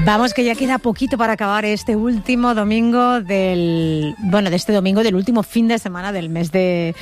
Vamos, que ya queda poquito para acabar este último domingo del último fin de semana del mes de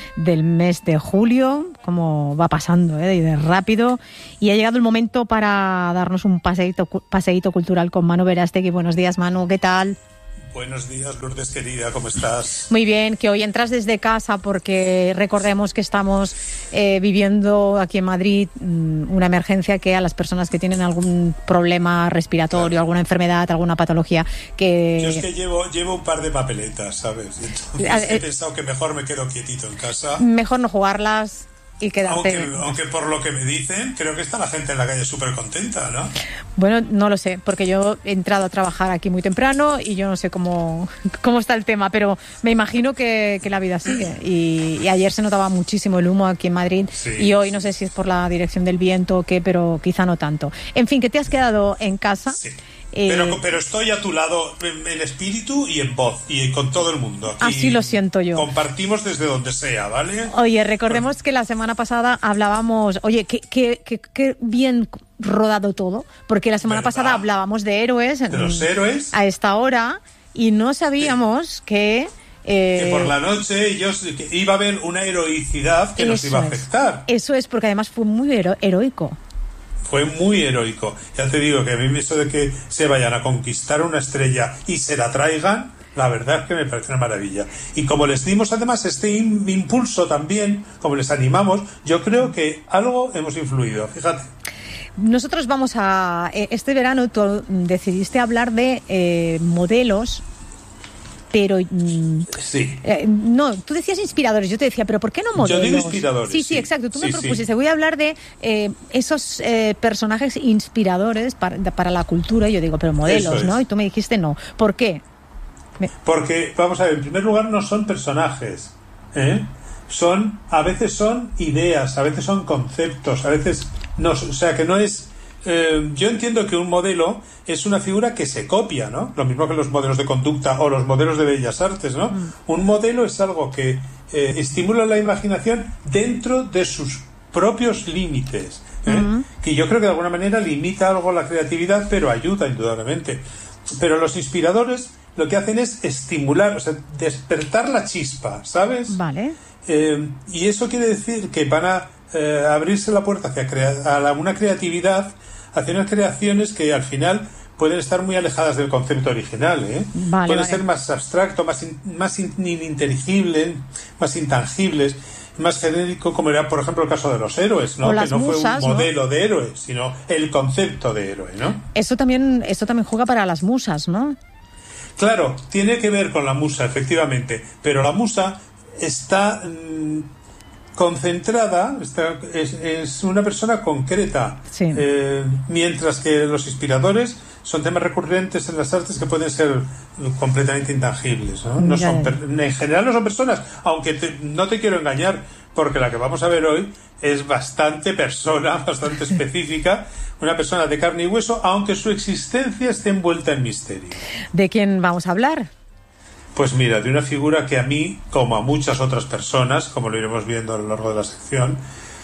julio. Cómo va pasando, de rápido. Y ha llegado el momento para darnos un paseíto cultural con Manu Verástegui. Buenos días, Manu, ¿qué tal? Buenos días, Lourdes, querida, ¿cómo estás? Muy bien, que hoy entras desde casa porque recordemos que estamos viviendo aquí en Madrid una emergencia que a las personas que tienen algún problema respiratorio, claro, alguna enfermedad, alguna patología que... Yo es que llevo un par de papeletas, ¿sabes? Entonces, he pensado que mejor me quedo quietito en casa. Mejor no jugarlas y quedarte... Aunque por lo que me dicen, creo que está la gente en la calle súper contenta, ¿no? Bueno, no lo sé, porque yo he entrado a trabajar aquí muy temprano y yo no sé cómo está el tema, pero me imagino que la vida sigue. Y ayer se notaba muchísimo el humo aquí en Madrid, sí, y hoy no sé si es por la dirección del viento o qué, pero quizá no tanto. En fin, que te has quedado en casa. Sí. Pero estoy a tu lado en espíritu y en voz y con todo el mundo. Aquí así lo siento yo. Compartimos desde donde sea, ¿vale? Oye, recordemos que la semana pasada hablábamos... Oye, qué bien rodado todo, porque la semana pasada hablábamos de héroes. De los héroes. A esta hora, y no sabíamos que por la noche iba a haber una heroicidad que nos iba a afectar. Eso es, porque además fue muy heroico. Fue muy heroico. Ya te digo que a mí eso de que se vayan a conquistar una estrella y se la traigan, la verdad es que me parece una maravilla. Y como les dimos además este impulso también, como les animamos, yo creo que algo hemos influido, fíjate. Nosotros vamos a... Este verano tú decidiste hablar de modelos, pero... sí. No, tú decías inspiradores, yo te decía, pero ¿por qué no modelos? Yo digo inspiradores. Sí, exacto, tú me propusiste, voy a hablar de esos personajes inspiradores para la cultura, y yo digo, pero modelos, ¿no? Y tú me dijiste no. ¿Por qué? Porque, vamos a ver, en primer lugar no son personajes, a veces son ideas, a veces son conceptos, a veces no, o sea que no es... yo entiendo que un modelo es una figura que se copia, ¿no? Lo mismo que los modelos de conducta o los modelos de bellas artes, ¿no? Un modelo es algo que estimula la imaginación dentro de sus propios límites, que yo creo que de alguna manera limita algo la creatividad, pero ayuda indudablemente. Pero los inspiradores lo que hacen es estimular, o sea, despertar la chispa, ¿sabes? Vale. Y eso quiere decir que van a abrirse la puerta hacia una creatividad, hacia unas creaciones que al final pueden estar muy alejadas del concepto original, pueden ser más abstracto, más ininteligible, más intangibles, más genérico, como era por ejemplo el caso de los héroes, ¿no? Que no musas, fue un modelo, ¿no?, de héroe, sino el concepto de héroe, ¿no? Esto también juega para las musas, ¿no? Claro, tiene que ver con la musa, efectivamente, pero la musa está concentrada, es una persona concreta, sí. Mientras que los inspiradores son temas recurrentes en las artes que pueden ser completamente intangibles, ¿no? En general no son personas, aunque no te quiero engañar, porque la que vamos a ver hoy es bastante persona, bastante específica, una persona de carne y hueso, aunque su existencia esté envuelta en misterio. ¿De quién vamos a hablar? Pues mira, de una figura que a mí, como a muchas otras personas, como lo iremos viendo a lo largo de la sección,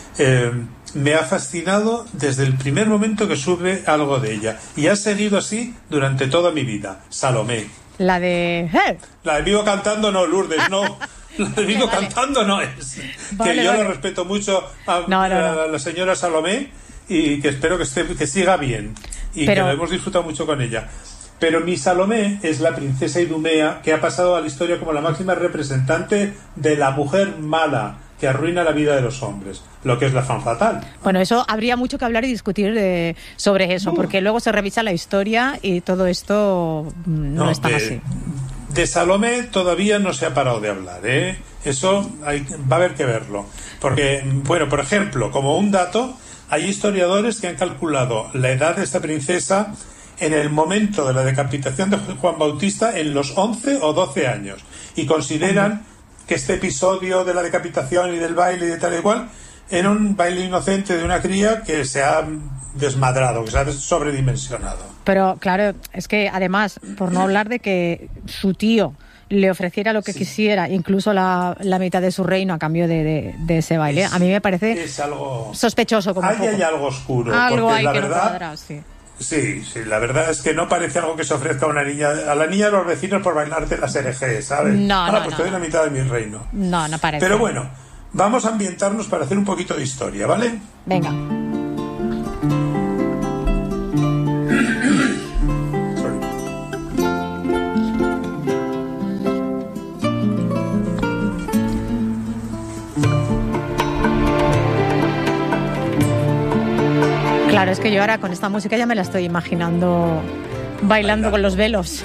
me ha fascinado desde el primer momento que supe algo de ella. Y ha seguido así durante toda mi vida. Salomé. La de... La de Vivo Cantando no, Lourdes, no. La de Vivo Cantando no es. Vale, que yo la respeto mucho a la señora Salomé y que espero que siga bien. Y que lo hemos disfrutado mucho con ella. Pero mi Salomé es la princesa Idumea, que ha pasado a la historia como la máxima representante de la mujer mala que arruina la vida de los hombres, lo que es la femme fatale. Bueno, eso habría mucho que hablar y discutir sobre eso, porque luego se revisa la historia y todo esto no es tan así. De Salomé todavía no se ha parado de hablar, Eso va a haber que verlo. Porque, bueno, por ejemplo, como un dato, hay historiadores que han calculado la edad de esta princesa en el momento de la decapitación de Juan Bautista en los 11 o 12 años, y consideran que este episodio de la decapitación y del baile y de tal y cual era un baile inocente de una cría que se ha desmadrado, que se ha sobredimensionado. Pero claro, es que además, por no hablar de que su tío le ofreciera lo que quisiera, incluso la mitad de su reino a cambio de ese baile, a mí me parece es algo sospechoso. Como hay algo oscuro, algo porque hay la que verdad, no cuadra, sí. Sí, la verdad es que no parece algo que se ofrezca a una niña, a la niña de los vecinos por bailarte las herejes, ¿sabes? Pues te doy la mitad de mi reino. No parece. Pero bueno, vamos a ambientarnos para hacer un poquito de historia, ¿vale? Venga. Claro, es que yo ahora con esta música ya me la estoy imaginando bailando con los velos.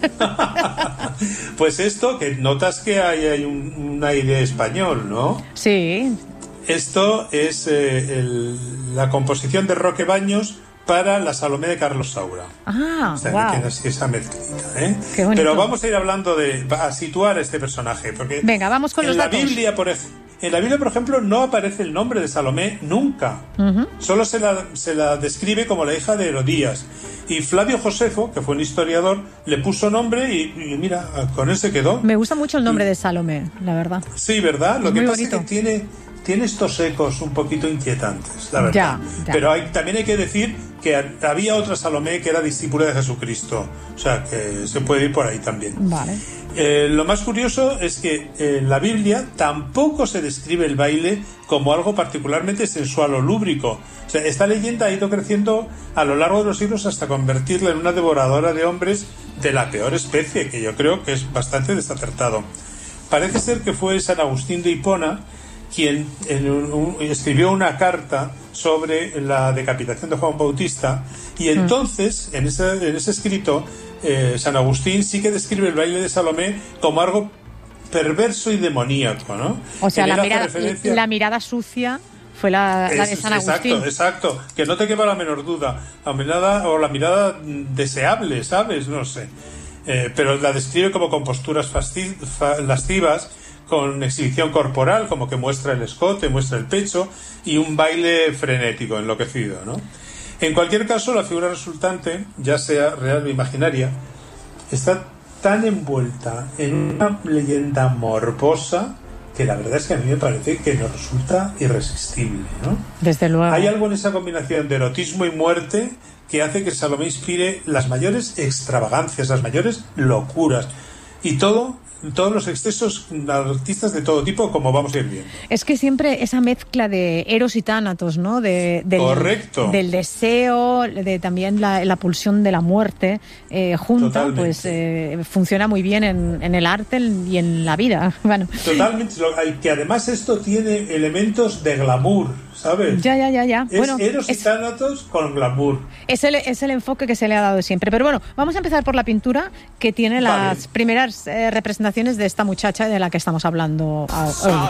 Pues esto, que notas que hay un aire español, ¿no? Sí. Esto es la composición de Roque Baños para la Salomé de Carlos Saura. Ah, o sea, wow. que tiene así esa mezclita, ¿eh? Qué bonito. Pero vamos a ir hablando a situar a este personaje, porque venga, vamos con los datos. En la Biblia, por ejemplo, no aparece el nombre de Salomé nunca. Uh-huh. Solo se la describe como la hija de Herodías. Y Flavio Josefo, que fue un historiador, le puso nombre y mira, con él se quedó. Me gusta mucho el nombre de Salomé, la verdad. Sí, ¿verdad? Lo que pasa bonito. es que tiene estos ecos un poquito inquietantes, la verdad. Ya. Pero también hay que decir que había otra Salomé que era discípula de Jesucristo. O sea, que se puede ir por ahí también. Vale. Lo más curioso es que en la Biblia tampoco se describe el baile como algo particularmente sensual o lúbrico. O sea, esta leyenda ha ido creciendo a lo largo de los siglos hasta convertirla en una devoradora de hombres de la peor especie, que yo creo que es bastante desacertado. Parece ser que fue San Agustín de Hipona quien escribió una carta sobre la decapitación de Juan Bautista, y entonces en ese escrito San Agustín sí que describe el baile de Salomé como algo perverso y demoníaco, ¿no? O sea, la mirada sucia fue la de San Agustín. Exacto, que no te quepa la menor duda, la mirada deseable, ¿sabes? No sé, pero la describe como con posturas lascivas, con exhibición corporal, como que muestra el escote, muestra el pecho, y un baile frenético, enloquecido, ¿no? En cualquier caso, la figura resultante, ya sea real o imaginaria, está tan envuelta en una leyenda morbosa que la verdad es que a mí me parece que nos resulta irresistible, ¿no? Desde luego. Hay algo en esa combinación de erotismo y muerte que hace que Salomé inspire las mayores extravagancias, las mayores locuras, y todos los excesos artistas de todo tipo, como vamos a ir viendo. Es que siempre esa mezcla de eros y tánatos, ¿no? Correcto. Del deseo, de también la pulsión de la muerte junta, pues funciona muy bien en el arte y en la vida. Bueno. Totalmente. Que además esto tiene elementos de glamour, ¿sabes? Ya. Es eros y tánatos con glamour. Es el enfoque que se le ha dado siempre. Pero bueno, vamos a empezar por la pintura, que tiene las primeras representaciones de esta muchacha de la que estamos hablando hoy.